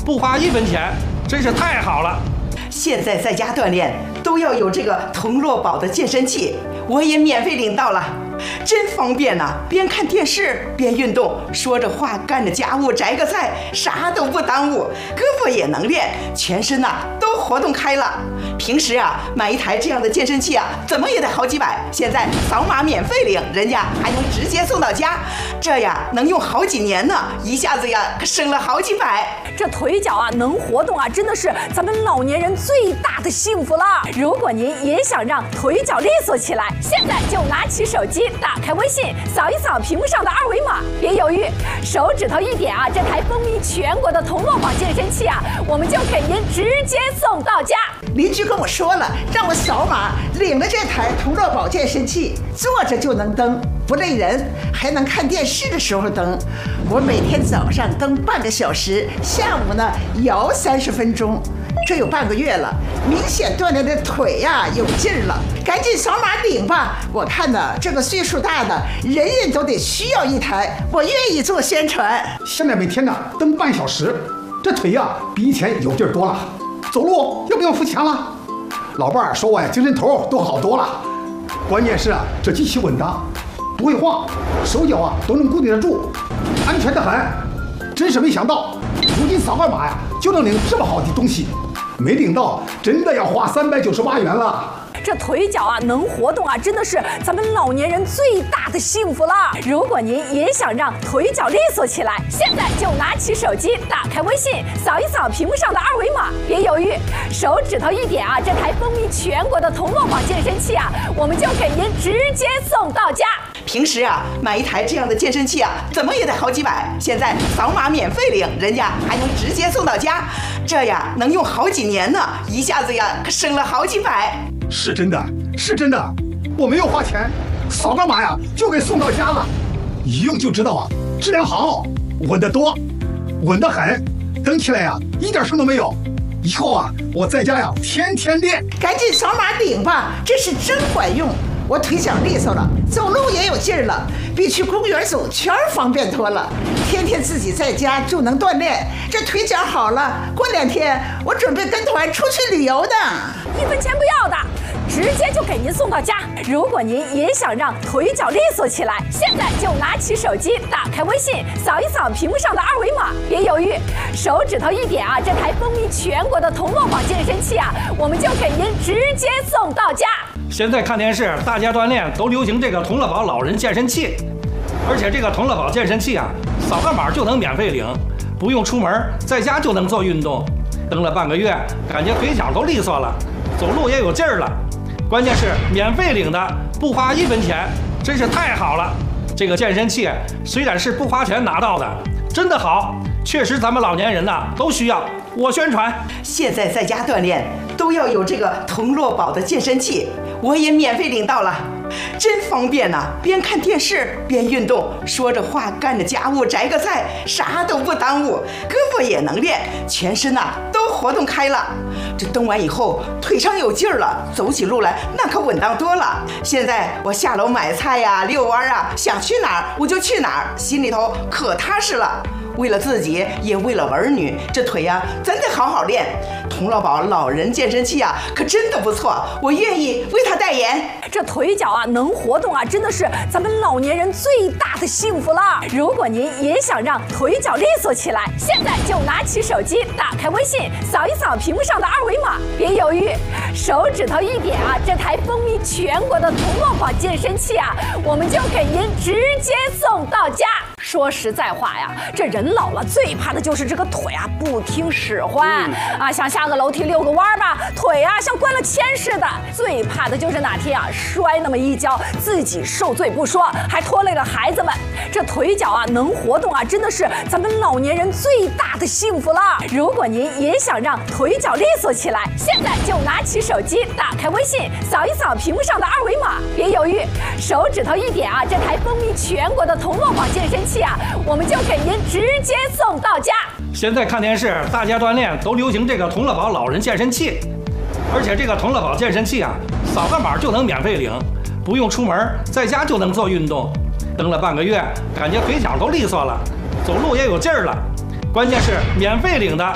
不花1分钱，真是太好了。 现在在家锻炼都要有这个童乐宝的健身器，我也免费领到了，真方便呐！边看电视边运动，说着话干着家务，摘个菜，啥都不耽误，胳膊也能练，全身呐都活动开了。平时啊买一台这样的健身器啊，怎么也得好几百，现在扫码免费领，人家还能直接送到家，这呀能用好几年呢，一下子呀可省了好几百。 这腿脚啊能活动啊，真的是咱们老年人最大的幸福了。如果您也想让腿脚利索起来，现在就拿起手机，打开微信，扫一扫屏幕上的2维码，别犹豫，手指头一点啊，这台风靡全国的童乐宝健身器啊，我们就给您直接送到家。 邻居跟我说了，让我扫码领了这台童乐宝健身器，坐着就能蹬，不累人，还能看电视的时候蹬。我每天早上蹬半个小时，下午呢摇30分钟，这有半个月了，明显锻炼的腿呀有劲儿了。赶紧扫码领吧！我看呢，这个岁数大的人人都得需要一台，我愿意做宣传。 现在每天呢蹬半小时，这腿呀比以前有劲儿多了。走路要不要付钱了？老伴儿说我呀精神头都好多了。关键是啊，这机器稳当，不会晃，手脚啊都能固定得住，安全得很。真是没想到，如今扫个码呀就能领这么好的东西，没领到真的要花398元了。 这腿脚啊能活动啊，真的是咱们老年人最大的幸福了。如果您也想让腿脚利索起来，现在就拿起手机，打开微信，扫一扫屏幕上的2维码，别犹豫，手指头一点啊，这台风靡全国的童乐宝健身器啊，我们就给您直接送到家。 平时啊买一台这样的健身器啊，怎么也得好几百，现在扫码免费领，人家还能直接送到家，这呀能用好几年呢，一下子呀可省了好几百。 是真的，是真的，我没有花钱，扫个码呀就给送到家了，一用就知道啊，质量好，稳得多，稳得很，蹬起来呀一点声都没有。以后啊我在家呀天天练。 赶紧扫码领吧，这是真管用。我腿脚利索了，走路也有劲儿了，比去公园走圈方便多了。天天自己在家就能锻炼，这腿脚好了，过2天我准备跟团出去旅游的。 1分钱不要的，直接就给您送到家。如果您也想让腿脚利索起来，现在就拿起手机，打开微信，扫一扫屏幕上的2维码，别犹豫，手指头一点啊，这台风靡全国的童乐宝健身器啊，我们就给您直接送到家。 现在看电视，大家锻炼都流行这个童乐宝老人健身器，而且这个童乐宝健身器啊，扫个码就能免费领，不用出门，在家就能做运动。蹬了半个月，感觉腿脚都利索了，走路也有劲儿了。关键是免费领的，不花1分钱，真是太好了。这个健身器虽然是不花钱拿到的，真的好，确实咱们老年人呐都需要。我宣传， 现在在家锻炼都要有这个童乐宝的健身器，我也免费领到了，真方便呐！边看电视边运动，说着话干着家务，摘个菜，啥都不耽误，胳膊也能练，全身呐都活动开了。这蹬完以后腿上有劲儿了，走起路来那可稳当多了。现在我下楼买菜呀、遛弯啊，想去哪儿我就去哪儿，心里头可踏实了。为了自己，也为了儿女，这腿呀真得好好练。童乐宝老人健身器啊，可真的不错，我愿意为他代言。 这腿脚啊能活动啊，真的是咱们老年人最大的幸福了。如果您也想让腿脚利索起来，现在就拿起手机，打开微信，扫一扫屏幕上的2维码，别犹豫，手指头一点啊，这台风靡全国的童乐宝健身器啊，我们就给您直接送到家。说实在话呀，这人老了最怕的就是这个腿啊不听使唤啊，想下个楼梯遛个弯吧，腿啊像灌了铅似的。最怕的就是哪天啊摔那么一跤，自己受罪不说，还拖累了孩子们。这腿脚啊能活动啊，真的是咱们老年人最大的幸福了。如果您也想让腿脚利索起来，现在就拿起手机，打开微信，扫一扫屏幕上的2维码，别犹豫，手指头一点啊，这台风靡全国的童乐宝健身器啊，我们就给您直接送到家。 现在看电视，大家锻炼都流行这个童乐宝老人健身器，而且这个童乐宝健身器啊，扫个码就能免费领，不用出门，在家就能做运动。蹬了半个月，感觉腿脚都利索了，走路也有劲儿了。关键是免费领的，